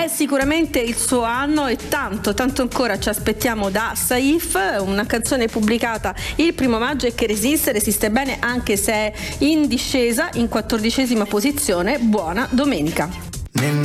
È sicuramente il suo anno e tanto ancora ci aspettiamo da Saif, una canzone pubblicata il 1 maggio e che resiste bene anche se è in discesa in 14ª posizione. Buona domenica.